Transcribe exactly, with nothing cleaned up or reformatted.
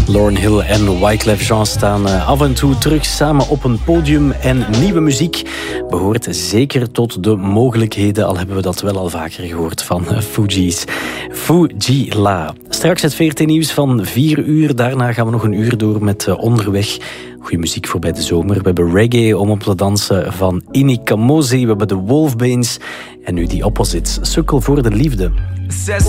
Lauryn Hill en Wyclef Jean staan af en toe terug samen op een podium. En nieuwe muziek behoort zeker tot de mogelijkheden, al hebben we dat wel al vaker gehoord van Fugees. Fu-Gee-La. Straks het V R T-nieuws van vier uur. Daarna gaan we nog een uur door met Onderweg. Goeie muziek voor bij de zomer. We hebben reggae om op te dansen van Ini Kamoze. We hebben de Wolfbanes. En nu die opposites. Sukkel voor de liefde.